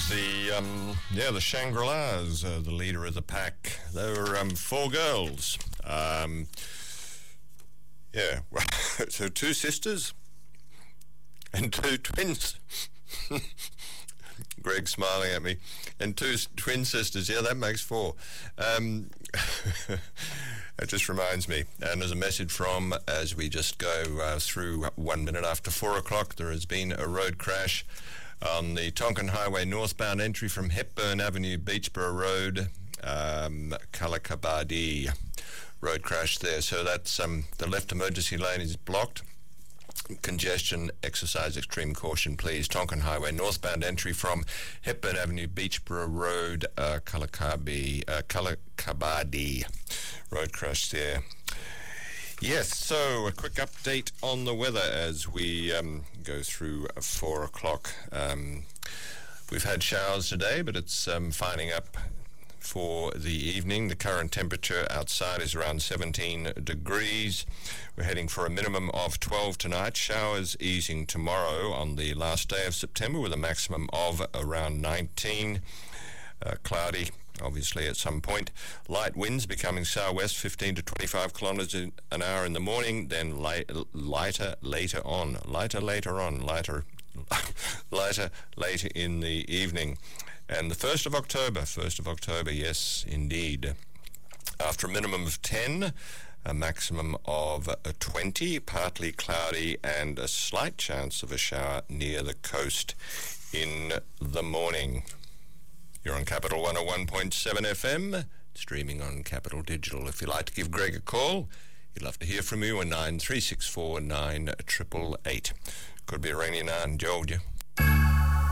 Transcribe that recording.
The Shangri-Las, the leader of the pack. They were four girls. So two sisters and two twins. Greg's smiling at me. And two twin sisters. Yeah, that makes four. It just reminds me. And there's a message from, as we just go through 1 minute after 4 o'clock, there has been a road crash on the Tonkin Highway northbound entry from Hepburn Avenue, Beachborough Road, Kalakabadi. Road crash there. So that's the left emergency lane is blocked. Congestion, exercise extreme caution, please. Tonkin Highway northbound entry from Hepburn Avenue, Beachborough Road, Kalakabadi. Road crash there. Yes, so a quick update on the weather as we go through 4 o'clock. We've had showers today, but it's fining up for the evening. The current temperature outside is around 17 degrees. We're heading for a minimum of 12 tonight. Showers easing tomorrow on the last day of September with a maximum of around 19. Cloudy, obviously, at some point. Light winds becoming southwest, 15 to 25 kilometres an hour in the morning, then lighter later in the evening. And the 1st of October, yes, indeed. After a minimum of 10, a maximum of 20, partly cloudy, and a slight chance of a shower near the coast in the morning. You're on Capital 101.7 FM, streaming on Capital Digital. If you'd like to give Greg a call, he'd love to hear from you on 9364 9888. Could be a rainy night in Georgia.